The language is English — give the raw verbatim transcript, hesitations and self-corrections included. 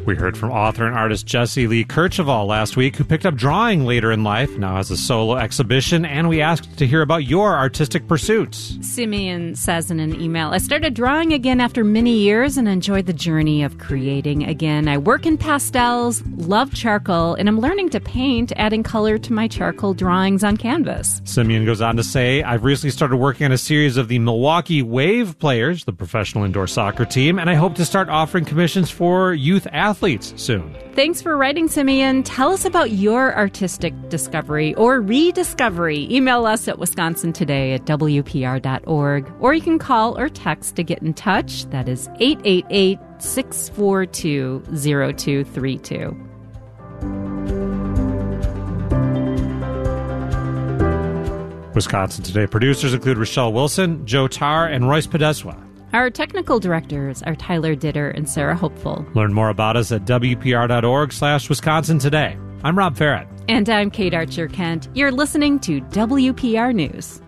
We heard from author and artist Jessie Lee Kercheval last week, who picked up drawing later in life, now has a solo exhibition, and we asked to hear about your artistic pursuits. Simeon says in an email, I started drawing again after many years and enjoyed the journey of creating again. I work in pastels, love charcoal, and I'm learning to paint, adding color to my charcoal drawings on canvas. Simeon goes on to say, I've recently started working on a series of the Milwaukee Wave Players, the professional indoor soccer team, and I hope to start offering commissions for youth athletes soon. Thanks for writing, Simeon. Tell us about your artistic discovery or rediscovery. Email us at wisconsin today at w p r dot org, or you can call or text to get in touch. That is eight eight eight, six four two, zero two three two. Wisconsin Today producers include Rochelle Wilson, Joe Tarr, and Royce Podeswa. Our technical directors are Tyler Ditter and Sarah Hopeful. Learn more about us at w p r dot org slash Wisconsin Today. I'm Rob Farrett. And I'm Kate Archer-Kent. You're listening to W P R News.